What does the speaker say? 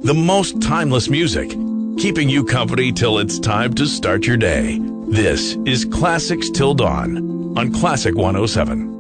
The most timeless music, keeping you company till it's time to start your day. This is Classics Till Dawn on Classic 107.